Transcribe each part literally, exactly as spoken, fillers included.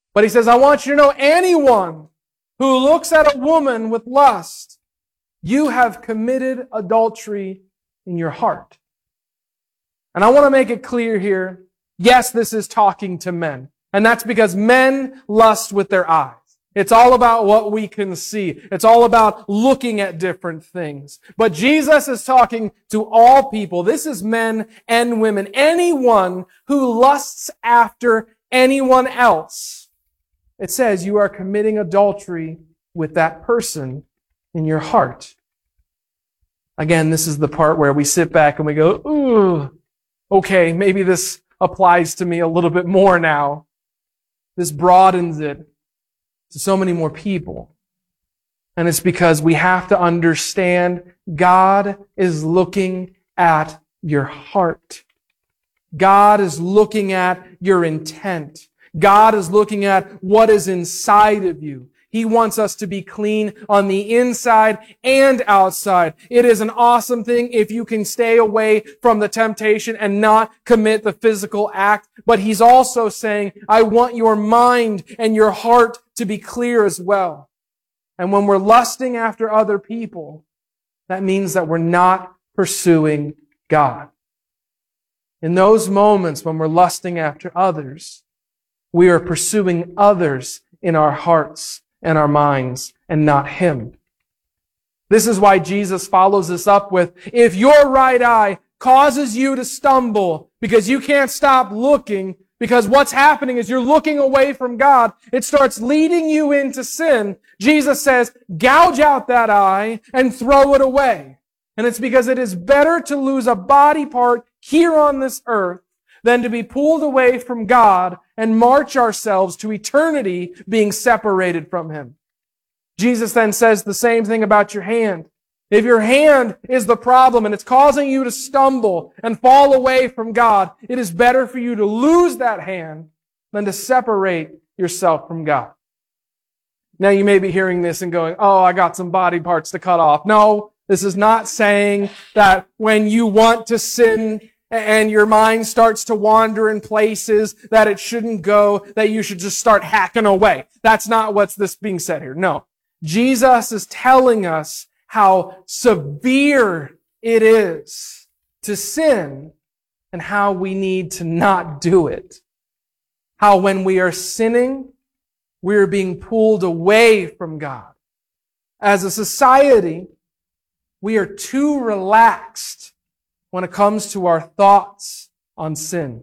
But he says, I want you to know, anyone who looks at a woman with lust, you have committed adultery in your heart. And I want to make it clear here, yes, this is talking to men. And that's because men lust with their eyes. It's all about what we can see. It's all about looking at different things. But Jesus is talking to all people. This is men and women. Anyone who lusts after anyone else. It says you are committing adultery with that person in your heart. Again, this is the part where we sit back and we go, ooh, okay, maybe this applies to me a little bit more now. This broadens it to so many more people. And it's because we have to understand God is looking at your heart. God is looking at your intent. God is looking at what is inside of you. He wants us to be clean on the inside and outside. It is an awesome thing if you can stay away from the temptation and not commit the physical act. But He's also saying, I want your mind and your heart to be clear as well. And when we're lusting after other people, that means that we're not pursuing God. In those moments when we're lusting after others, we are pursuing others in our hearts and our minds and not Him. This is why Jesus follows this up with, if your right eye causes you to stumble because you can't stop looking, because what's happening is you're looking away from God, it starts leading you into sin. Jesus says, gouge out that eye and throw it away. And it's because it is better to lose a body part here on this earth than to be pulled away from God and march ourselves to eternity being separated from Him. Jesus then says the same thing about your hand. If your hand is the problem and it's causing you to stumble and fall away from God, it is better for you to lose that hand than to separate yourself from God. Now you may be hearing this and going, oh, I got some body parts to cut off. No, this is not saying that when you want to sin and your mind starts to wander in places that it shouldn't go, that you should just start hacking away. That's not what's this being said here. No. Jesus is telling us how severe it is to sin and how we need to not do it. How when we are sinning, we're being pulled away from God. As a society, we are too relaxed when it comes to our thoughts on sin.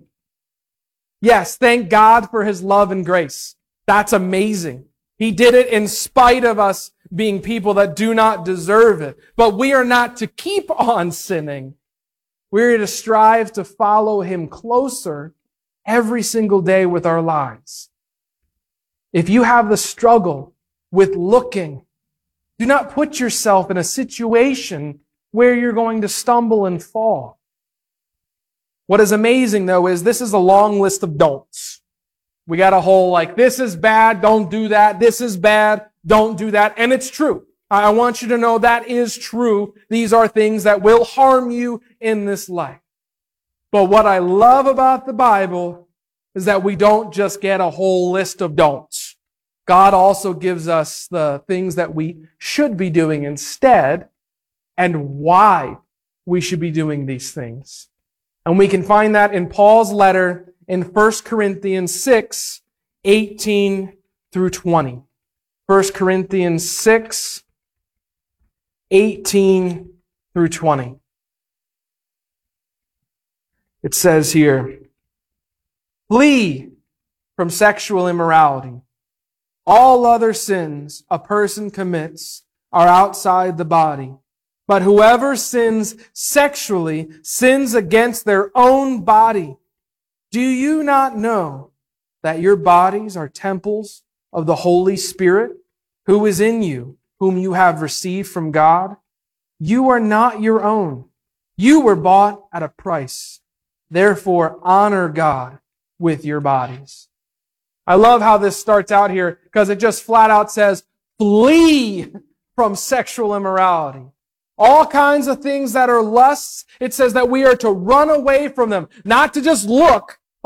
Yes, thank God for His love and grace. That's amazing. He did it in spite of us being people that do not deserve it. But we are not to keep on sinning. We're to strive to follow Him closer every single day with our lives. If you have the struggle with looking, do not put yourself in a situation where you're going to stumble and fall. What is amazing, though, is this is a long list of don'ts. We got a whole, like, this is bad, don't do that. This is bad, don't do that. And it's true. I want you to know that is true. These are things that will harm you in this life. But what I love about the Bible is that we don't just get a whole list of don'ts. God also gives us the things that we should be doing instead, and why we should be doing these things. And we can find that in Paul's letter in First Corinthians six, eighteen through twenty. First Corinthians six, eighteen through twenty. It says here, flee from sexual immorality. All other sins a person commits are outside the body. But whoever sins sexually sins against their own body. Do you not know that your bodies are temples of the Holy Spirit, who is in you, whom you have received from God? You are not your own. You were bought at a price. Therefore, honor God with your bodies. I love how this starts out here because it just flat out says, flee from sexual immorality. All kinds of things that are lusts, it says that we are to run away from them. Not to just look,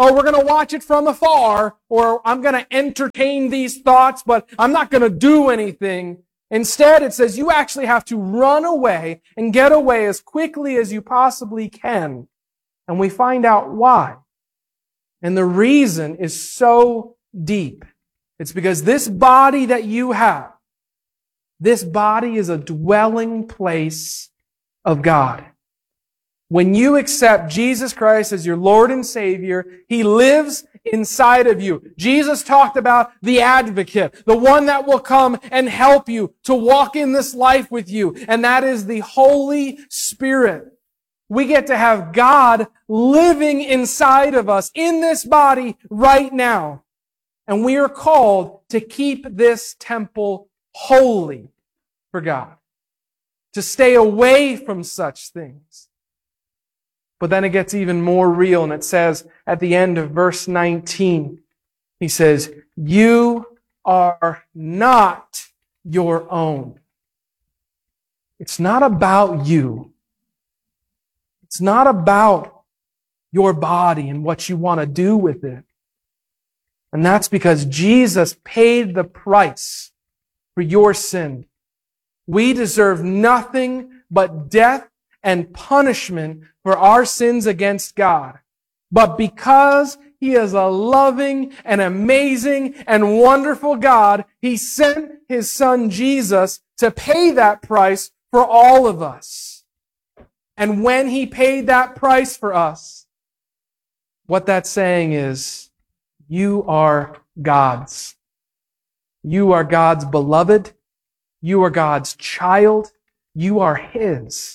oh, we're going to watch it from afar, or I'm going to entertain these thoughts, but I'm not going to do anything. Instead, it says you actually have to run away and get away as quickly as you possibly can. And we find out why. And the reason is so deep. It's because this body that you have, this body is a dwelling place of God. When you accept Jesus Christ as your Lord and Savior, He lives inside of you. Jesus talked about the advocate, the one that will come and help you to walk in this life with you, and that is the Holy Spirit. We get to have God living inside of us in this body right now. And we are called to keep this temple holy for God, to stay away from such things. But then it gets even more real, and it says at the end of verse nineteen, He says, you are not your own. It's not about you. It's not about your body and what you want to do with it. And that's because Jesus paid the price for your sin. We deserve nothing but death and punishment for our sins against God. But because He is a loving and amazing and wonderful God, He sent His Son Jesus to pay that price for all of us. And when He paid that price for us, what that's saying is, you are God's. You are God's beloved. You are God's child. You are His.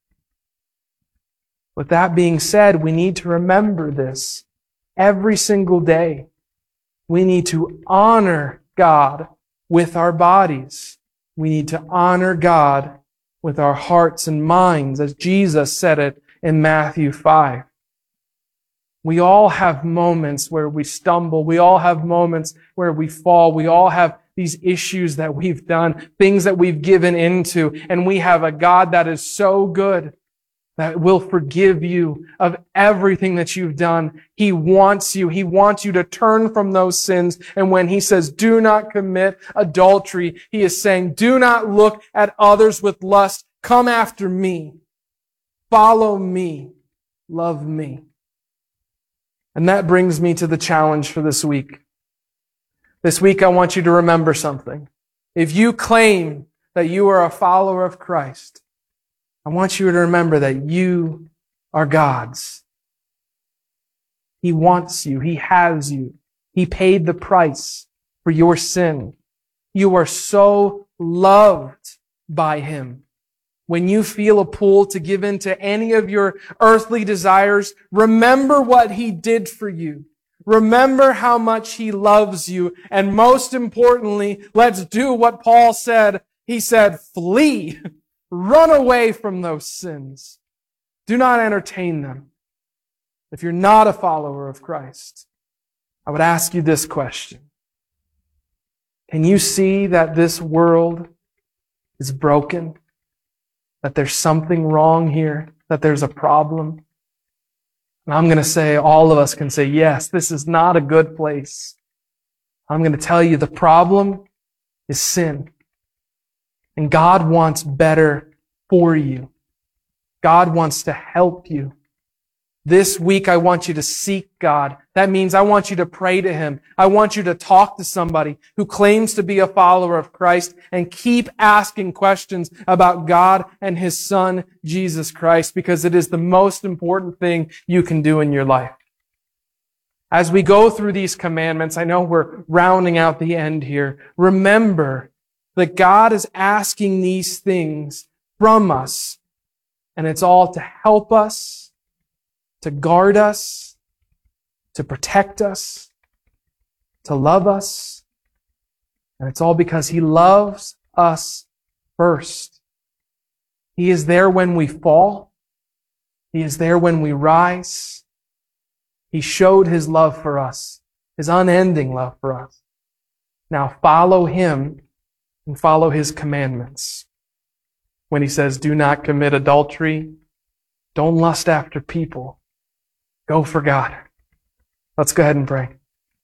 With that being said, we need to remember this every single day. We need to honor God with our bodies. We need to honor God with our hearts and minds, as Jesus said it in Matthew five. We all have moments where we stumble. We all have moments where we fall. We all have these issues that we've done, things that we've given into, and we have a God that is so good that will forgive you of everything that you've done. He wants you. He wants you to turn from those sins. And when He says, do not commit adultery, He is saying, do not look at others with lust. Come after me. Follow me. Love me. And that brings me to the challenge for this week. This week, I want you to remember something. If you claim that you are a follower of Christ, I want you to remember that you are God's. He wants you. He has you. He paid the price for your sin. You are so loved by Him. When you feel a pull to give in to any of your earthly desires, remember what He did for you. Remember how much He loves you. And most importantly, let's do what Paul said. He said, flee. Run away from those sins. Do not entertain them. If you're not a follower of Christ, I would ask you this question. Can you see that this world is broken? That there's something wrong here? That there's a problem? And I'm going to say, all of us can say, yes, this is not a good place. I'm going to tell you the problem is sin. And God wants better for you. God wants to help you. This week, I want you to seek God. That means I want you to pray to Him. I want you to talk to somebody who claims to be a follower of Christ and keep asking questions about God and His Son, Jesus Christ, because it is the most important thing you can do in your life. As we go through these commandments, I know we're rounding out the end here. Remember that God is asking these things from us, and it's all to help us, to guard us, to protect us, to love us. And it's all because He loves us first. He is there when we fall. He is there when we rise. He showed His love for us, His unending love for us. Now follow Him and follow His commandments. When He says, do not commit adultery, don't lust after people. Go for God. Let's go ahead and pray.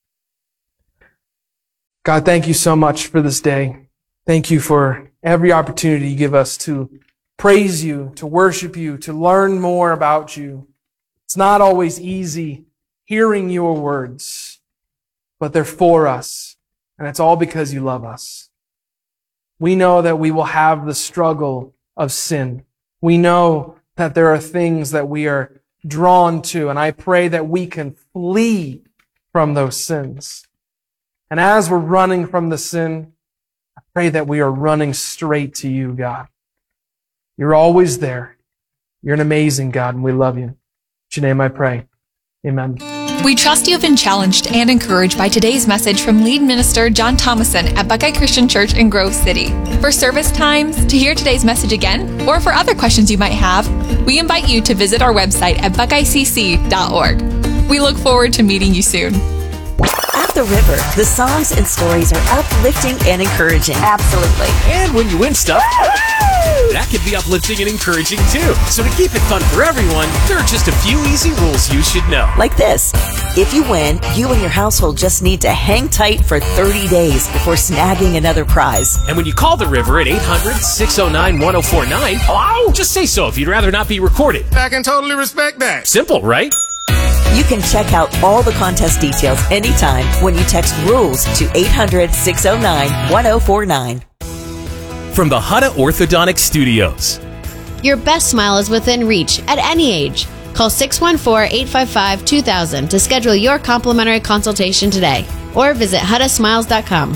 God, thank you so much for this day. Thank you for every opportunity you give us to praise you, to worship you, to learn more about you. It's not always easy hearing your words, but they're for us, and it's all because you love us. We know that we will have the struggle of sin. We know that there are things that we are drawn to, and I pray that we can flee from those sins. And as we're running from the sin, I pray that we are running straight to you, God. You're always there. You're an amazing God, and we love you. In your name I pray. Amen. We trust you have been challenged and encouraged by today's message from lead minister John Thomason at Buckeye Christian Church in Grove City. For service times, to hear today's message again, or for other questions you might have, we invite you to visit our website at buckeye c c dot org. We look forward to meeting you soon. At the River, the songs and stories are uplifting and encouraging. Absolutely. And when you win stuff, that can be uplifting and encouraging too. So to keep it fun for everyone, there are just a few easy rules you should know. Like this. If you win, you and your household just need to hang tight for thirty days before snagging another prize. And when you call the River at eight hundred, six oh nine, one oh four nine, hello? Just say so if you'd rather not be recorded. I can totally respect that. Simple, right? You can check out all the contest details anytime when you text RULES to eight hundred, six oh nine, one oh four nine. From the Hutta Orthodontic Studios. Your best smile is within reach at any age. Call six one four, eight five five, two thousand to schedule your complimentary consultation today or visit hutta smiles dot com.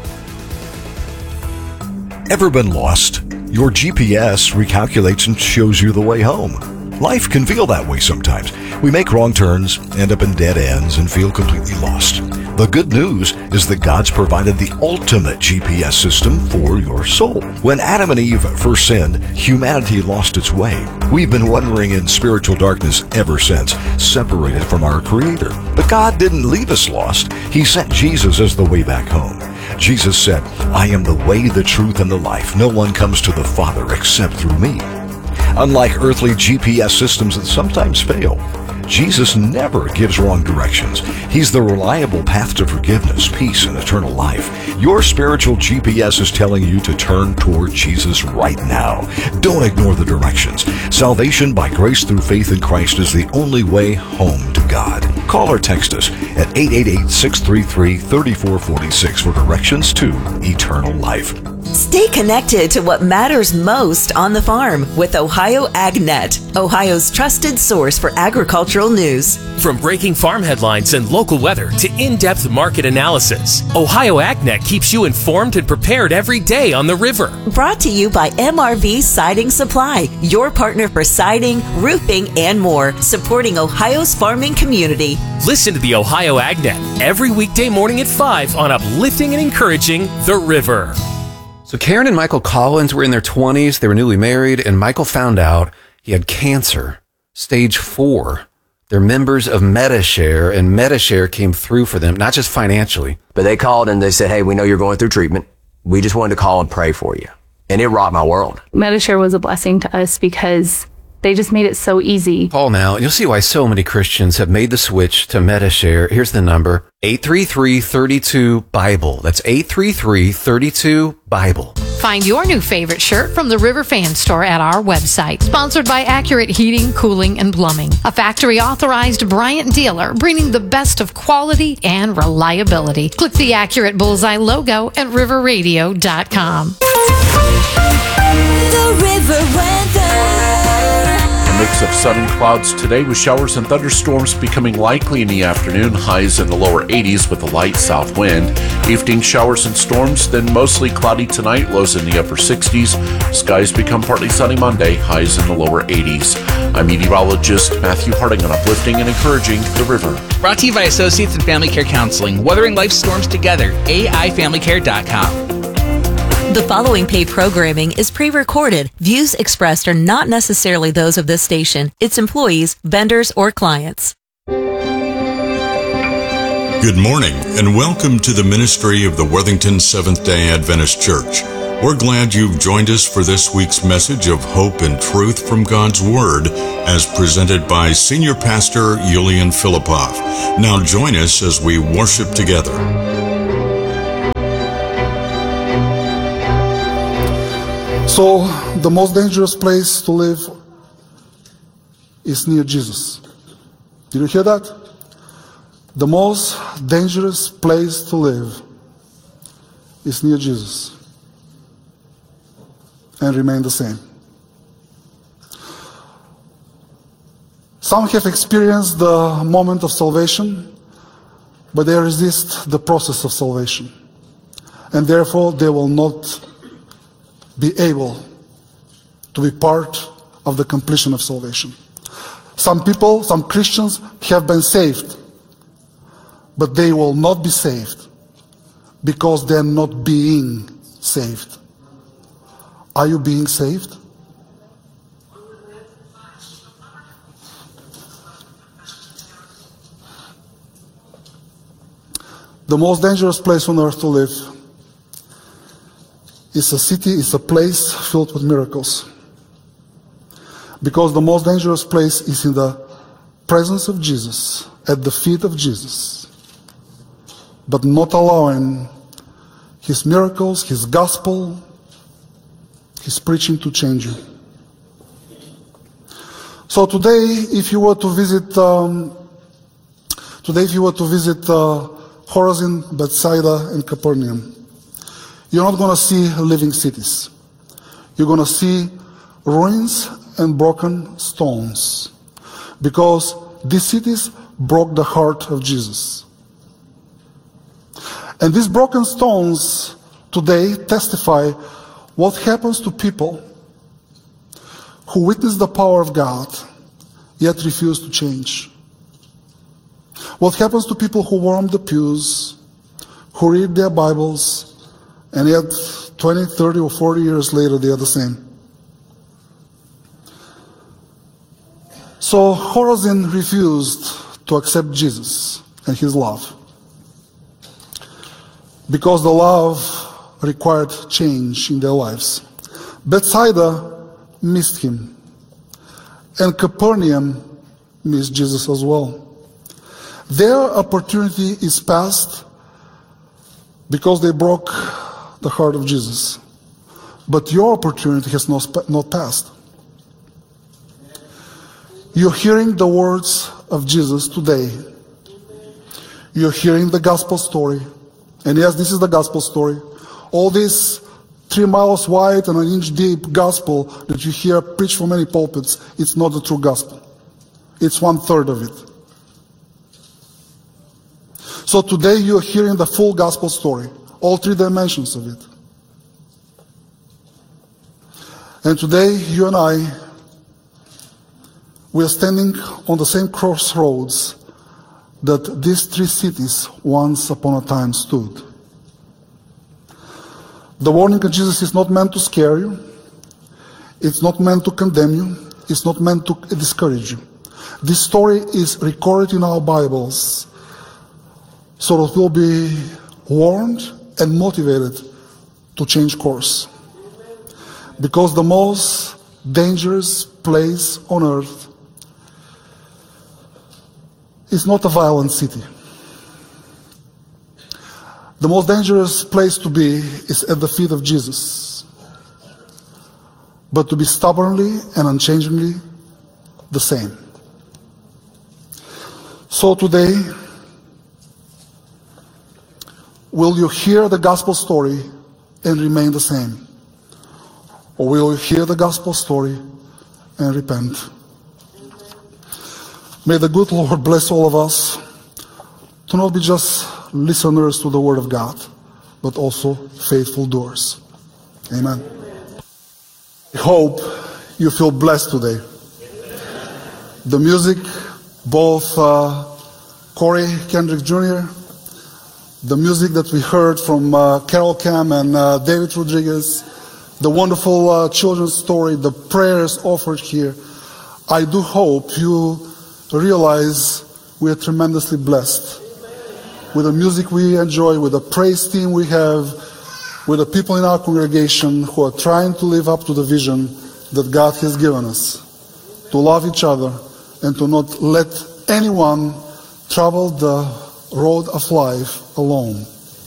Ever been lost? Your G P S recalculates and shows you the way home. Life can feel that way sometimes. We make wrong turns, end up in dead ends, and feel completely lost. The good news is that God's provided the ultimate G P S system for your soul. When Adam and Eve first sinned, humanity lost its way. We've been wandering in spiritual darkness ever since, separated from our Creator. But God didn't leave us lost. He sent Jesus as the way back home. Jesus said, "I am the way, the truth, and the life. No one comes to the Father except through me." Unlike earthly G P S systems that sometimes fail, Jesus never gives wrong directions. He's the reliable path to forgiveness, peace, and eternal life. Your spiritual G P S is telling you to turn toward Jesus right now. Don't ignore the directions. Salvation by grace through faith in Christ is the only way home to God. Call or text us at eight eight eight, six three three, three four four six for directions to eternal life. Stay connected to what matters most on the farm with Ohio AgNet, Ohio's trusted source for agricultural news. From breaking farm headlines and local weather to in-depth market analysis, Ohio AgNet keeps you informed and prepared every day on the river. Brought to you by M R V Siding Supply, your partner for siding, roofing, and more, supporting Ohio's farming community. Listen to the Ohio AgNet every weekday morning at five on uplifting and encouraging the river. So Karen and Michael Collins were in their twenties. They were newly married, and Michael found out he had cancer, stage four. They're members of Medi-Share, and Medi-Share came through for them, not just financially. But they called and they said, "Hey, we know you're going through treatment. We just wanted to call and pray for you." And it rocked my world. Medi-Share was a blessing to us because they just made it so easy. Call now, and you'll see why so many Christians have made the switch to Medi-Share. Here's the number, eight three three, three two, Bible. That's eight three three, three two, Bible. Find your new favorite shirt from the River Fan Store at our website. Sponsored by Accurate Heating, Cooling, and Plumbing. A factory-authorized Bryant dealer bringing the best of quality and reliability. Click the Accurate Bullseye logo at river radio dot com. The River Weather. A mix of sun and clouds today with showers and thunderstorms becoming likely in the afternoon, highs in the lower eighties with a light south wind. Evening showers and storms, then mostly cloudy tonight, lows in the upper sixties. Skies become partly sunny Monday, highs in the lower eighties. I'm meteorologist Matthew Harding on Uplifting and Encouraging the River. Brought to you by Associates in Family Care Counseling, weathering life's storms together, A I family care dot com. The following paid programming is pre-recorded. Views expressed are not necessarily those of this station, its employees, vendors, or clients. Good morning, and welcome to the ministry of the Worthington Seventh-day Adventist Church. We're glad you've joined us for this week's message of hope and truth from God's Word as presented by Senior Pastor Yulian Filipov. Now join us as we worship together. So, the most dangerous place to live is near Jesus. Did you hear that? The most dangerous place to live is near Jesus. And remain the same. Some have experienced the moment of salvation, but they resist the process of salvation. And therefore they will not be able to be part of the completion of salvation. Some people, some Christians have been saved, but they will not be saved because they're not being saved. Are you being saved? The most dangerous place on earth to live is a city, is a place filled with miracles. Because the most dangerous place is in the presence of Jesus, at the feet of Jesus, but not allowing His miracles, His gospel, His preaching to change you. So today, if you were to visit, um, today if you were to visit uh, Chorazin, Bethsaida, and Capernaum, you're not going to see living cities. You're going to see ruins and broken stones, because these cities broke the heart of Jesus. And these broken stones today testify what happens to people who witness the power of God, yet refuse to change. What happens to people who warm the pews, who read their Bibles, and yet twenty, thirty, or forty years later they are the same. So Chorazin refused to accept Jesus and His love, because the love required change in their lives. Bethsaida missed Him, and Capernaum missed Jesus as well. Their opportunity is past because they broke the heart of Jesus. But your opportunity has not, not passed. You're hearing the words of Jesus today. You're hearing the gospel story. And yes, this is the gospel story. All this three miles wide and an inch deep gospel that you hear preached from many pulpits, it's not the true gospel. It's one third of it. So today you're hearing the full gospel story, all three dimensions of it. And today you and I, we are standing on the same crossroads that these three cities once upon a time stood. The warning of Jesus is not meant to scare you. It's not meant to condemn you. It's not meant to discourage you. This story is recorded in our Bibles so that we'll be warned and motivated to change course. Because the most dangerous place on earth is not a violent city. The most dangerous place to be is at the feet of Jesus. But to be stubbornly and unchangingly the same. So today, will you hear the gospel story and remain the same? Or will you hear the gospel story and repent? May the good Lord bless all of us to not be just listeners to the Word of God, but also faithful doers. Amen. I hope you feel blessed today. The music, both uh, Corey Kendrick Junior, the music that we heard from uh, Carol Cam and uh, David Rodriguez, the wonderful uh, children's story, the prayers offered here, I do hope you realize we are tremendously blessed with the music we enjoy, with the praise team we have, with the people in our congregation who are trying to live up to the vision that God has given us, to love each other and to not let anyone travel the road of life alone.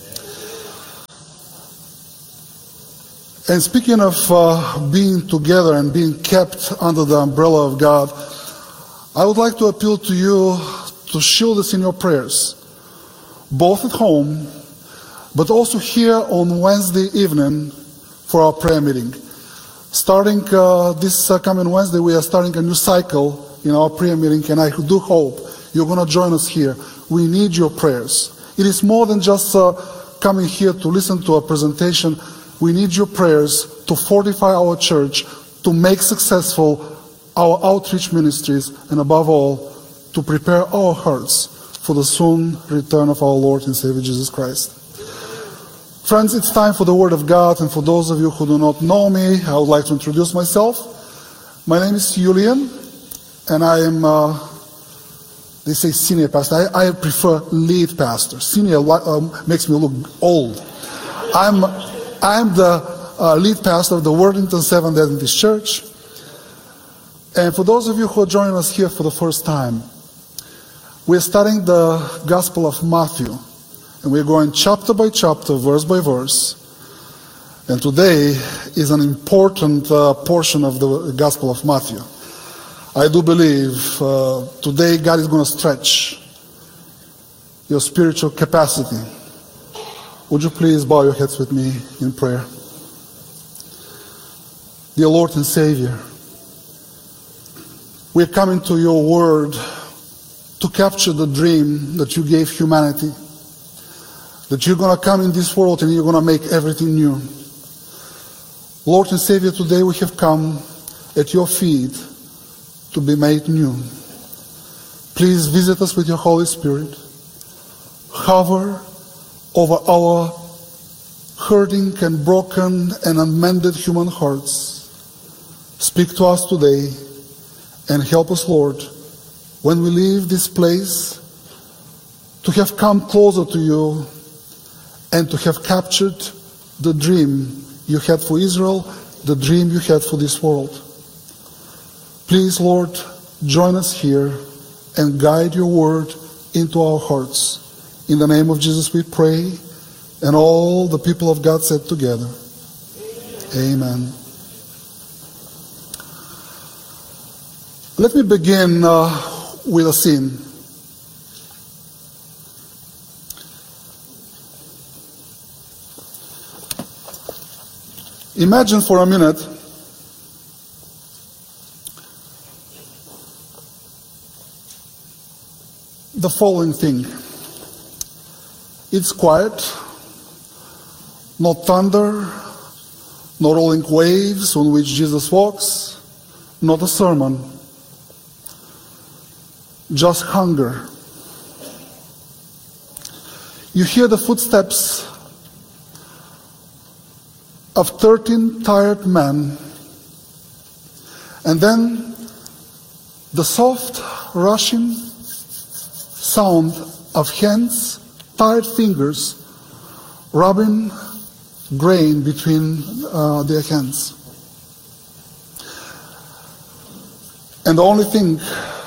And speaking of uh, being together and being kept under the umbrella of God, I would like to appeal to you to shield us in your prayers, both at home, but also here on Wednesday evening for our prayer meeting. Starting uh, this uh, coming Wednesday, we are starting a new cycle in our prayer meeting, and I do hope you're going to join us here. We need your prayers. It is more than just uh, coming here to listen to a presentation. We need your prayers to fortify our church, to make successful our outreach ministries, and above all, to prepare our hearts for the soon return of our Lord and Savior Jesus Christ. Friends, it's time for the Word of God, and for those of you who do not know me, I would like to introduce myself. My name is Julian, and I am, uh, they say senior pastor. I, I prefer lead pastor. Senior uh, makes me look old. I'm, I'm the uh, lead pastor of the Worthington Seventh Adventist Church. And for those of you who are joining us here for the first time, we're studying the Gospel of Matthew. And we're going chapter by chapter, verse by verse. And today is an important uh, portion of the Gospel of Matthew. I do believe uh, today God is going to stretch your spiritual capacity. Would you please bow your heads with me in prayer? Dear Lord and Savior, we're coming to your word to capture the dream that you gave humanity, that you're going to come in this world and you're going to make everything new. Lord and Savior, today we have come at your feet to be made new. Please visit us with your Holy Spirit. Hover over our hurting and broken and unmended human hearts. Speak to us today and help us, Lord, when we leave this place, to have come closer to you and to have captured the dream you had for Israel, the dream you had for this world. Please, Lord, join us here and guide your word into our hearts. In the name of Jesus we pray, and all the people of God said together, Amen. Let me begin uh, with a scene. Imagine for a minute the following thing. It's quiet, no thunder, no rolling waves on which Jesus walks, not a sermon, just hunger. You hear the footsteps of thirteen tired men, and then the soft rushing sound of hands, tired fingers, rubbing grain between uh, their hands. And the only thing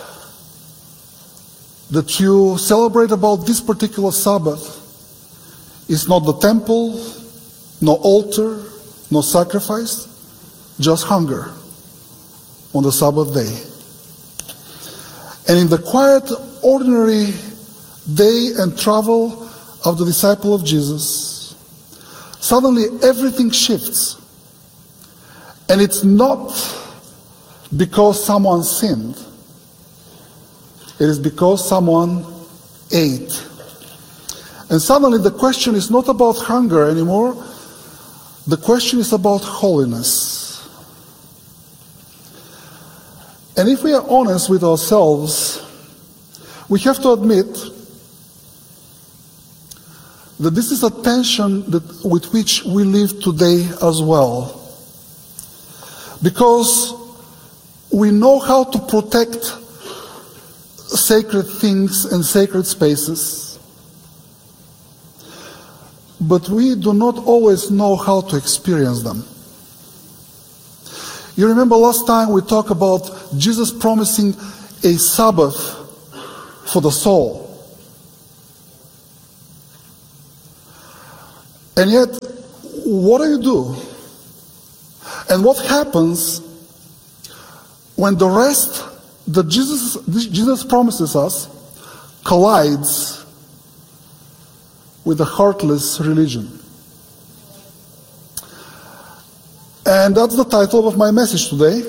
that you celebrate about this particular Sabbath is not the temple, no altar, no sacrifice, just hunger on the Sabbath day. And in the quiet, ordinary day and travel of the disciple of Jesus, suddenly everything shifts. And it's not because someone sinned. It is because someone ate. And suddenly the question is not about hunger anymore. The question is about holiness. And if we are honest with ourselves, we have to admit that this is a tension that, with which we live today as well. Because we know how to protect sacred things and sacred spaces. but we do not always know how to experience them. You remember last time we talked about Jesus promising a Sabbath for the soul. And yet, what do you do? And what happens when the rest that Jesus, Jesus promises us collides with a heartless religion? And that's the title of my message today.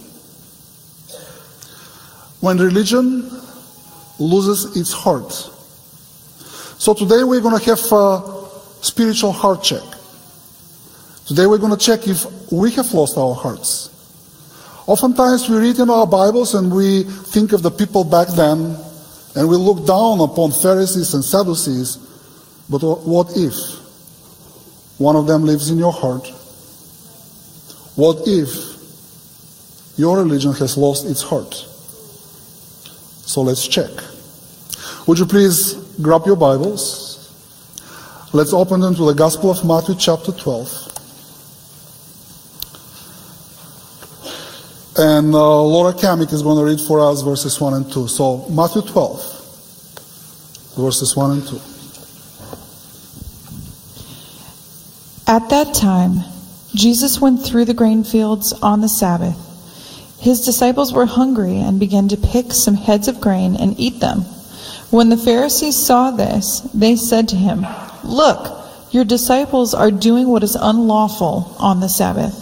When religion loses its heart. So today we're going to have a spiritual heart check. Today we're going to check if we have lost our hearts. Oftentimes we read in our Bibles and we think of the people back then and we look down upon Pharisees and Sadducees. But what if one of them lives in your heart? What if your religion has lost its heart? So let's check. Would you please grab your Bibles? Let's open them to the Gospel of Matthew chapter twelve. And uh, Laura Kamik is going to read for us verses one and two. So Matthew twelve, verses one and two. At that time, Jesus went through the grain fields on the Sabbath. His disciples were hungry and began to pick some heads of grain and eat them. When the Pharisees saw this, they said to him, "Look, your disciples are doing what is unlawful on the Sabbath."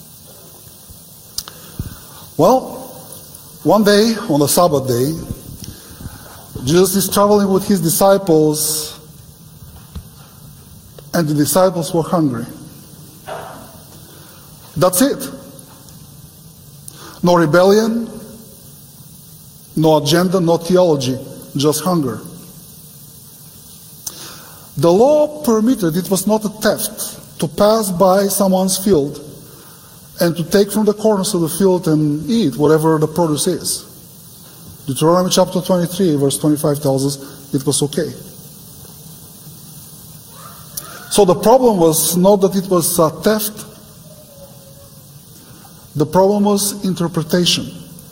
Well, one day, on the Sabbath day, Jesus is traveling with his disciples, and the disciples were hungry. That's it. No rebellion, no agenda, no theology, just hunger. The law permitted, it was not a theft, to pass by someone's field and to take from the corners of the field and eat whatever the produce is. Deuteronomy chapter twenty-three, verse twenty-five tells us it was okay. So the problem was not that it was a theft. The problem was interpretation.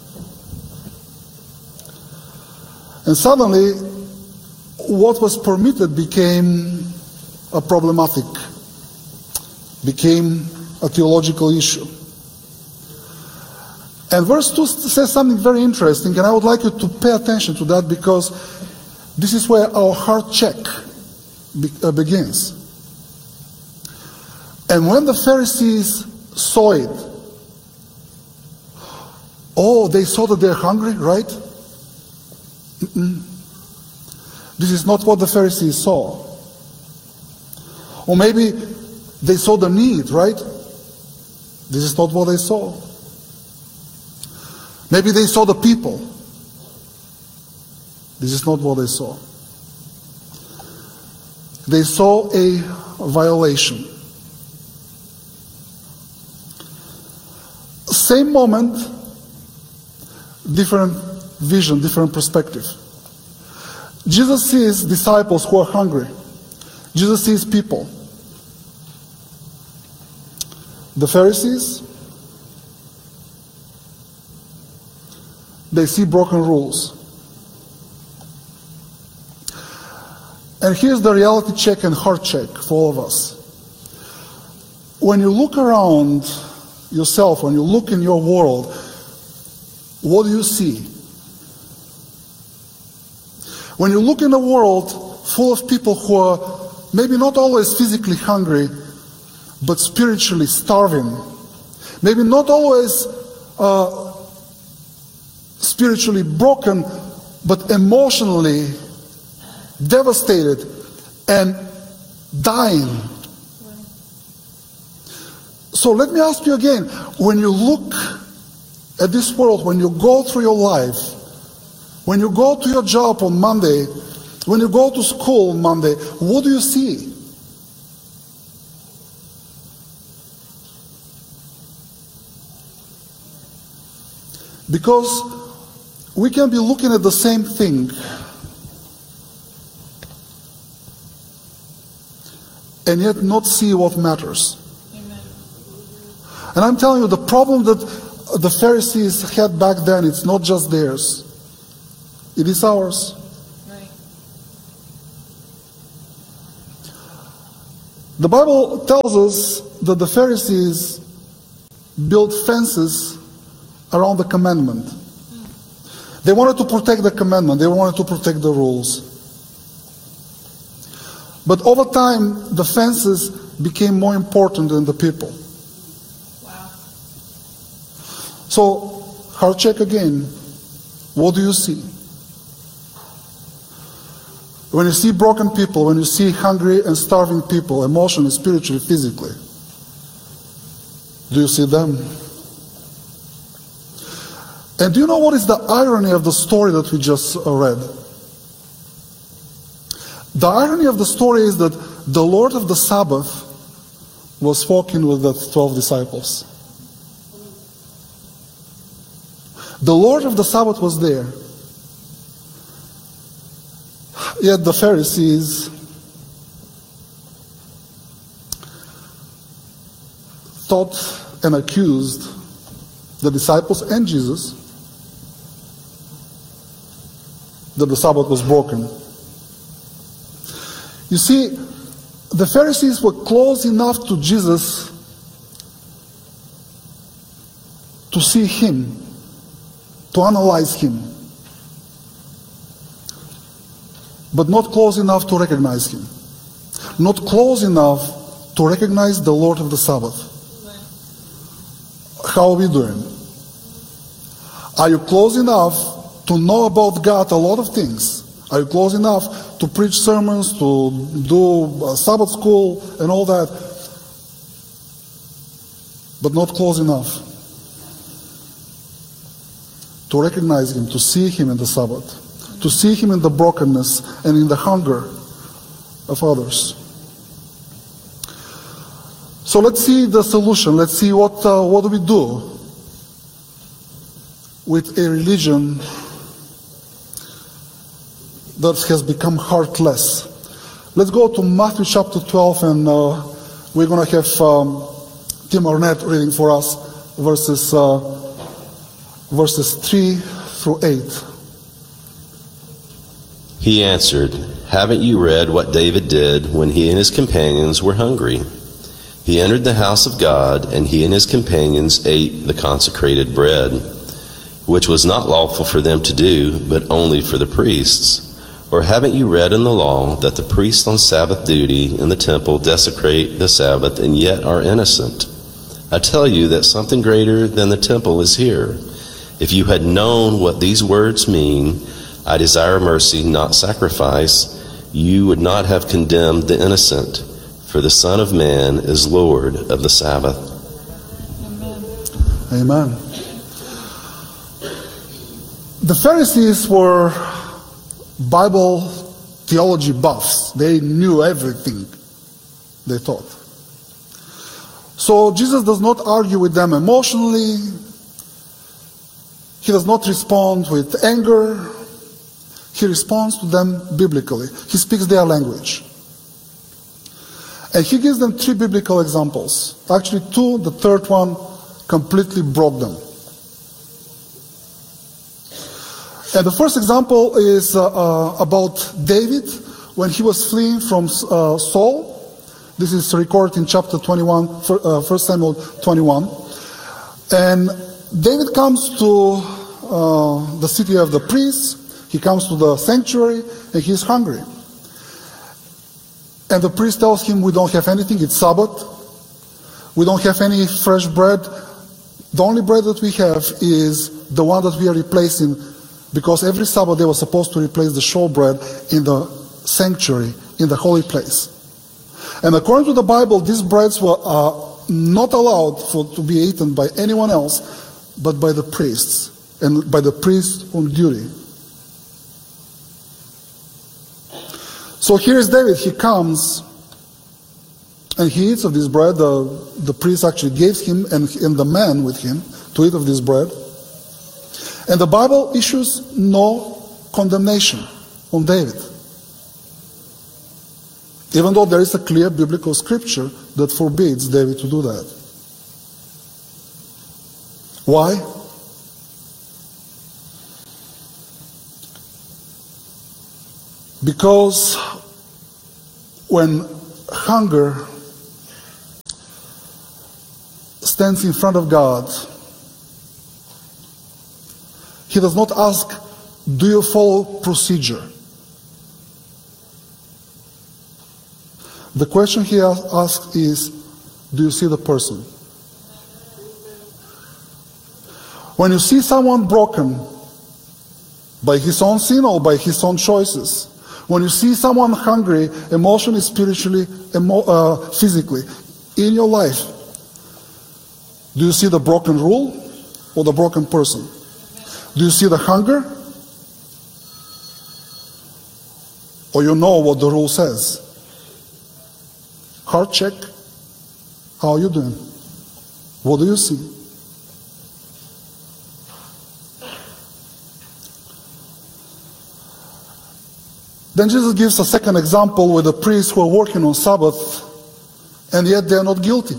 And suddenly, what was permitted became a problematic, became a theological issue. And verse two says something very interesting, and I would like you to pay attention to that because this is where our heart check be- uh, begins. And when the Pharisees saw it, oh, they saw that they're hungry, right? Mm-mm. This is not what the Pharisees saw. Or maybe they saw the need, right? This is not what they saw. Maybe they saw the people. This is not what they saw. They saw a violation. Same moment, different vision, different perspective. Jesus sees disciples who are hungry. Jesus sees people. The Pharisees, they see broken rules. And here's the reality check and heart check for all of us. When you look around yourself, when you look in your world, what do you see? When you look in a world full of people who are maybe not always physically hungry, but spiritually starving, maybe not always uh, spiritually broken, but emotionally devastated and dying. So let me ask you again, when you look at this world, when you go through your life, when you go to your job on Monday, when you go to school on Monday, what do you see? Because we can be looking at the same thing, and yet not see what matters. And I'm telling you, the problem that the Pharisees had back then, it's not just theirs. It is ours. Right. The Bible tells us that the Pharisees built fences around the commandment. They wanted to protect the commandment. They wanted to protect the rules. But over time, the fences became more important than the people. So, heart check again. What do you see? When you see broken people, when you see hungry and starving people, emotionally, spiritually, physically, do you see them? And do you know what is the irony of the story that we just read? The irony of the story is that the Lord of the Sabbath was walking with the twelve disciples. The Lord of the Sabbath was there. Yet the Pharisees thought and accused the disciples and Jesus that the Sabbath was broken. You see, the Pharisees were close enough to Jesus to see him, to analyze him, but not close enough to recognize him. Not close enough to recognize the Lord of the Sabbath. How are we doing? Are you close enough to know about God a lot of things? Are you close enough to preach sermons, to do uh, Sabbath school and all that, but not close enough to recognize him, to see him in the Sabbath, to see him in the brokenness and in the hunger of others? So let's see the solution. Let's see what uh, what do we do with a religion that has become heartless. Let's go to Matthew chapter twelve, and uh, we're going to have um, Tim Arnett reading for us verses uh, verses three through eight. He answered, "Haven't you read what David did when he and his companions were hungry? He entered the house of God, and he and his companions ate the consecrated bread, which was not lawful for them to do, but only for the priests. Or haven't you read in the law that the priests on Sabbath duty in the temple desecrate the Sabbath and yet are innocent? I tell you that something greater than the temple is here. If you had known what these words mean, I desire mercy, not sacrifice, you would not have condemned the innocent, for the Son of Man is Lord of the Sabbath." Amen. The Pharisees were Bible theology buffs. They knew everything, they thought. So Jesus does not argue with them emotionally. He does not respond with anger. He responds to them biblically. He speaks their language. And he gives them three biblical examples. Actually two, the third one completely broke them. And the first example is uh, uh, about David when he was fleeing from uh, Saul. This is recorded in chapter twenty-one, uh, First Samuel twenty-one. And David comes to uh, the city of the priests. He comes to the sanctuary, and he's hungry. And the priest tells him, "We don't have anything, it's Sabbath. We don't have any fresh bread. The only bread that we have is the one that we are replacing, because every Sabbath they were supposed to replace the showbread in the sanctuary, in the holy place. And according to the Bible, these breads were uh, not allowed for, to be eaten by anyone else, but by the priests, and by the priests on duty. So here's David. He comes and he eats of this bread. The, the priest actually gave him and, and the man with him to eat of this bread. And the Bible issues no condemnation on David. Even though there is a clear biblical scripture that forbids David to do that. Why? Because when hunger stands in front of God, He does not ask, do you follow procedure? The question He asks is, do you see the person? When you see someone broken by his own sin or by his own choices, when you see someone hungry emotionally, spiritually, emo uh, physically in your life, do you see the broken rule or the broken person? Do you see the hunger? Or you know what the rule says? Heart check. How are you doing? What do you see? Then Jesus gives a second example with the priests who are working on Sabbath, and yet they are not guilty.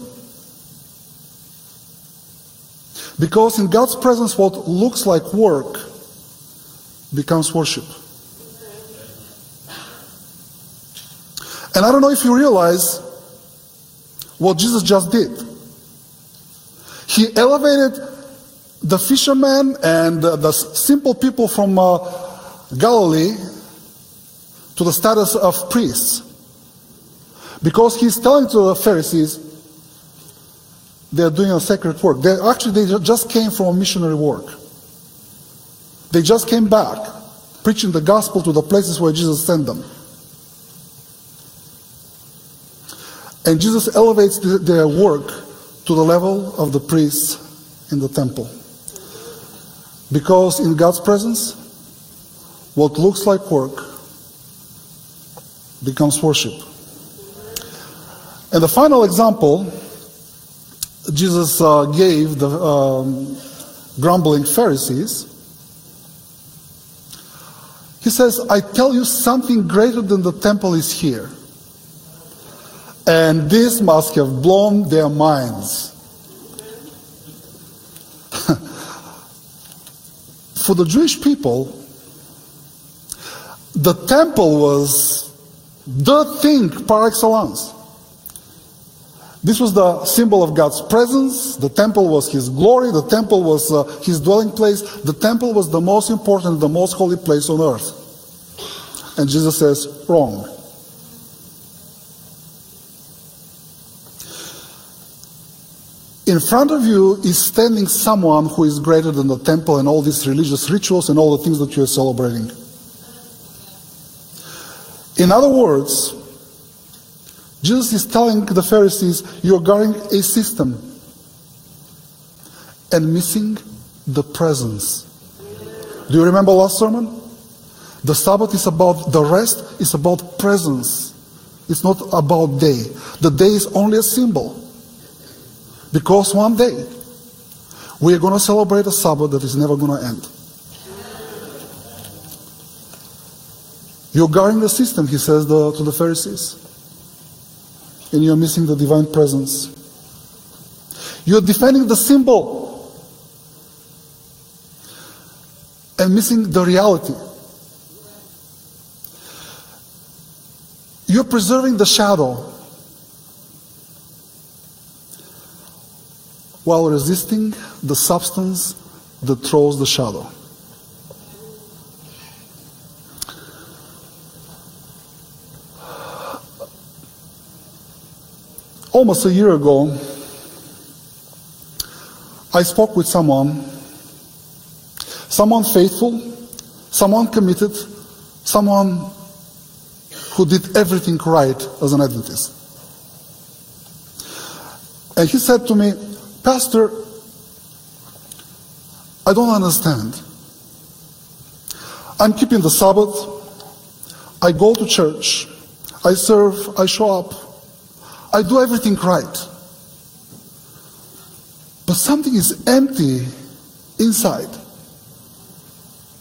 Because in God's presence, what looks like work becomes worship. And I don't know if you realize what Jesus just did. He elevated the fishermen and the simple people from uh, Galilee to the status of priests. Because he's telling to the Pharisees, they're doing a sacred work. They actually, they just came from a missionary work. They just came back, preaching the gospel to the places where Jesus sent them. And Jesus elevates the, their work to the level of the priests in the temple. Because in God's presence, what looks like work becomes worship. And the final example Jesus uh, gave the um, grumbling Pharisees, he says, I tell you, something greater than the temple is here. And this must have blown their minds. For the Jewish people, the temple was the thing par excellence. This was the symbol of God's presence. The temple was His glory. The temple was uh, His dwelling place. The temple was the most important, the most holy place on earth. And Jesus says, wrong. In front of you is standing someone who is greater than the temple and all these religious rituals and all the things that you are celebrating. In other words, Jesus is telling the Pharisees, you're guarding a system and missing the presence. Do you remember last sermon? The Sabbath is about the rest, it's about presence. It's not about day. The day is only a symbol. Because one day, we are going to celebrate a Sabbath that is never going to end. You're guarding the system, he says the, to the Pharisees. And you're missing the divine presence. You're defending the symbol and missing the reality. You're preserving the shadow while resisting the substance that throws the shadow. Almost a year ago, I spoke with someone, someone faithful, someone committed, someone who did everything right as an Adventist. And he said to me, Pastor, I don't understand. I'm keeping the Sabbath, I go to church, I serve, I show up, I do everything right. But something is empty inside.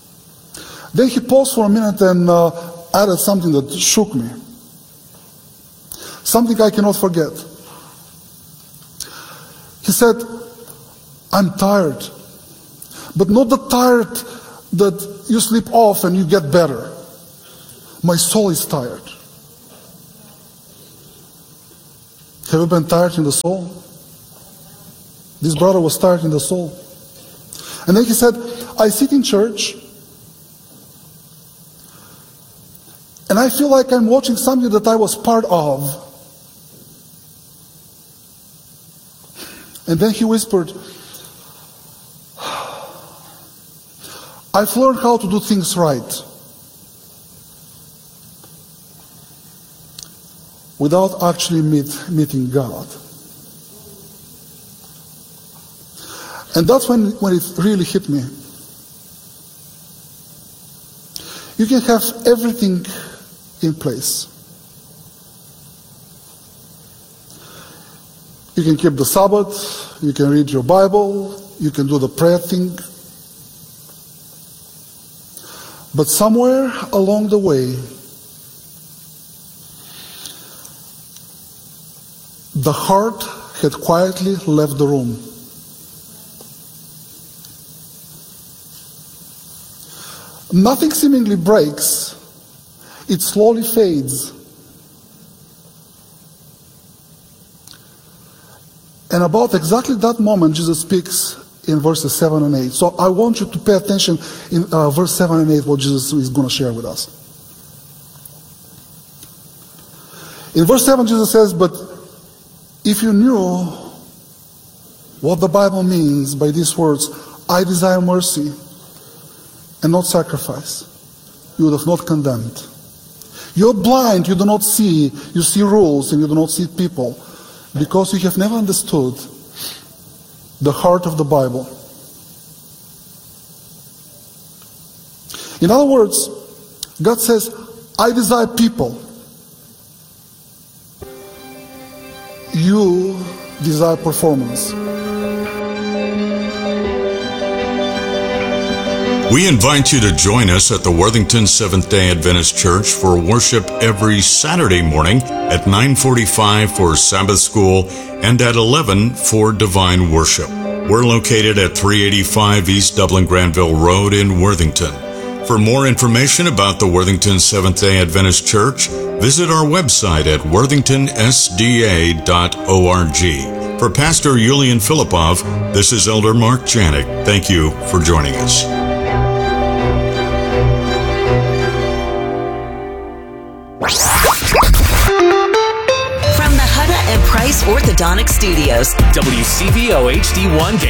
Then he paused for a minute and uh, added something that shook me. something I cannot forget. He said, I'm tired, but not the tired that you sleep off and you get better. My soul is tired. Have you been tired in the soul? This brother was tired in the soul. And then he said, I sit in church and I feel like I'm watching something that I was part of. And then he whispered, I've learned how to do things right without actually meet, meeting God. And that's when, when it really hit me. You can have everything in place. You can keep the Sabbath, you can read your Bible, you can do the prayer thing. But somewhere along the way, the heart had quietly left the room. Nothing seemingly breaks, it slowly fades. And about exactly that moment, Jesus speaks in verses seven and eight. So I want you to pay attention in uh, verse seven and eight, what Jesus is going to share with us. In verse seven, Jesus says, but if you knew what the Bible means by these words, I desire mercy and not sacrifice, you would have not condemned. You're blind, you do not see, you see rules and you do not see people, because you have never understood the heart of the Bible. In other words, God says, I desire people. You desire performance. We invite you to join us at the Worthington Seventh-day Adventist Church for worship every Saturday morning at nine forty-five for Sabbath School and at eleven for Divine Worship. We're located at three eighty-five East Dublin Granville Road in Worthington. For more information about the Worthington Seventh-day Adventist Church, visit our website at worthington s d a dot org. For Pastor Yulian Filipov, this is Elder Mark Janik. Thank you for joining us. From the Hutta and Price Orthodontic Studios, W C V O H D one Gate.